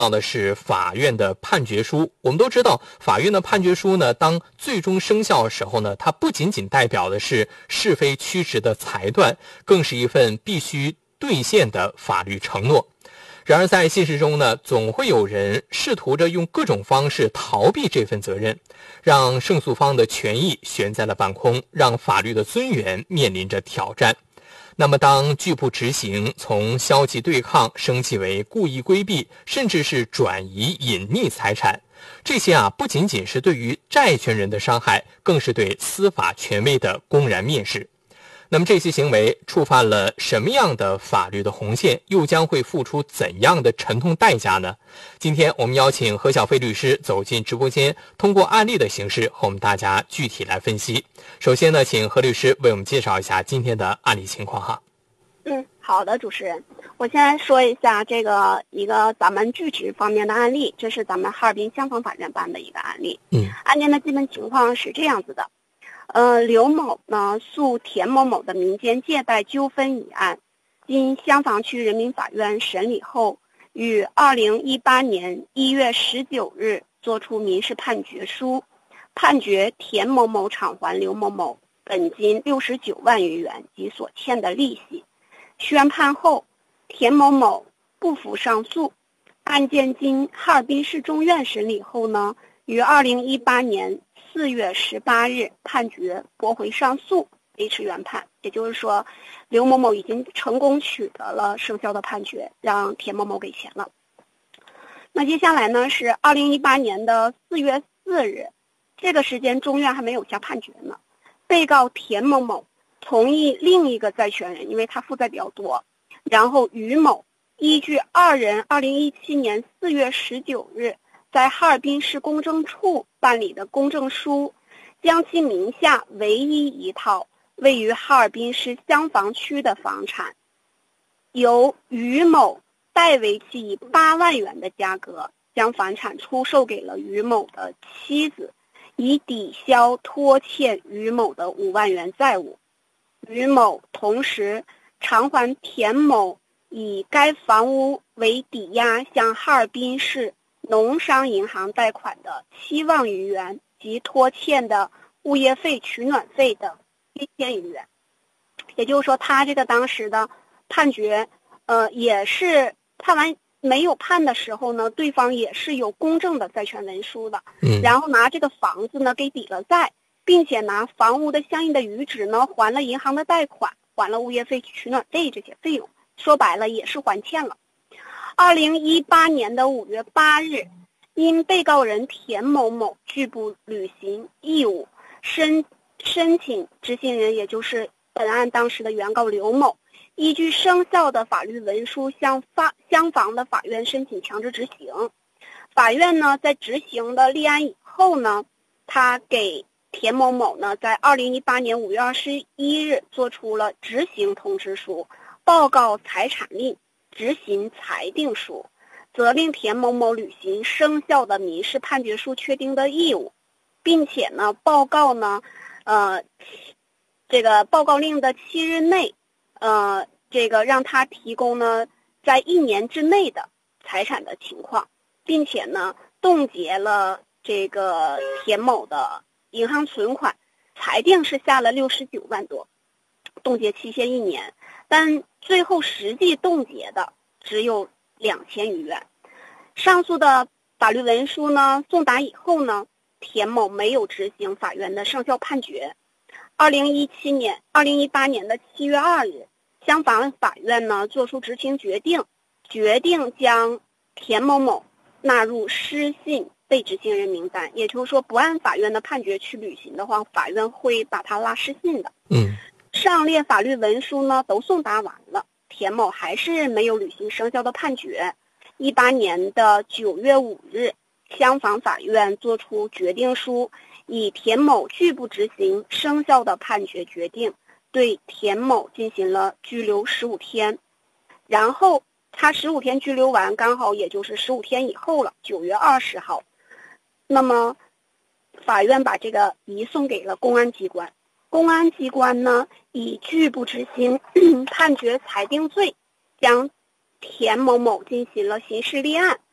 到的是法院的判决书。我们都知道，法院的判决书呢，当最终生效的时候呢，它不仅仅代表的是是非曲直的裁断，更是一份必须兑现的法律承诺。然而在现实中呢，总会有人试图着用各种方式逃避这份责任，让胜诉方的权益悬在了半空，让法律的尊严面临着挑战。那么当拒不执行从消极对抗升级为故意规避，甚至是转移隐匿财产，这些不仅仅是对于债权人的伤害，更是对司法权威的公然蔑视。那么这些行为触犯了什么样的法律的红线，又将会付出怎样的沉痛代价呢？今天我们邀请何小飞律师走进直播间，通过案例的形式和我们大家具体来分析。首先呢，请何律师为我们介绍一下今天的案例情况哈。 好的，主持人，我先来说一下一个咱们据职方面的案例，这是咱们哈尔滨乡房法院办的一个案例。案件的基本情况是这样子的。刘某呢诉田某某的民间借贷纠纷一案，经香坊区人民法院审理后，于2018年1月19日作出民事判决书，判决田某某偿还刘某某本金69万余元及所欠的利息。宣判后，田某某不服上诉，案件经哈尔滨市中院审理后呢，于2018年4月18日判决驳回上诉，维持原判。也就是说，刘某某已经成功取得了生效的判决，让田某某给钱了。那接下来呢是2018年的4月4日，这个时间中院还没有下判决呢。被告田某某同意另一个债权人，因为他负债比较多，然后于某依据二人2017年4月19日在哈尔滨市公证处办理的公证书，将其名下唯一一套位于哈尔滨市香坊区的房产，由于某代为其以8万元的价格将房产出售给了于某的妻子，以抵消拖欠于某的5万元债务。于某同时偿还田某以该房屋为抵押向哈尔滨市农商银行贷款的7万余元及拖欠的物业费、取暖费的1000余元。也就是说，他这个当时的判决，也是判完没有判的时候呢，对方也是有公证的债权文书的，然后拿这个房子呢给抵了债，并且拿房屋的相应的余值呢还了银行的贷款，还了物业费、取暖费这些费用，说白了也是还欠了。2018年的5月8日，因被告人田某某拒不履行义务，申请执行人，也就是本案当时的原告刘某，依据生效的法律文书向香坊的法院申请强制执行。法院呢在执行的立案以后呢，他给田某某呢在2018年5月21日做出了执行通知书、报告财产令、执行裁定书，责令田某某履行生效的民事判决书确定的义务，并且呢报告呢这个报告令的7日内这个让他提供呢在1年之内的财产的情况，并且呢冻结了这个田某的银行存款，裁定是下了69万多，冻结期限1年，但最后实际冻结的只有2000余元。上述的法律文书呢送达以后呢，田某没有执行法院的生效判决。2018年的7月2日，香坊法院呢作出执行决定将田某某纳入失信被执行人名单，也就是说不按法院的判决去履行的话，法院会把他拉失信的。上列法律文书呢都送达完了，田某还是没有履行生效的判决。18年的9月5日，香坊法院作出决定书，以田某拒不执行生效的判决决定，对田某进行了拘留15天。然后他15天拘留完，刚好也就是15天以后了，9月20号。那么法院把这个移送给了公安机关，公安机关呢以拒不执行判决裁定罪，将田某某进行了刑事立案，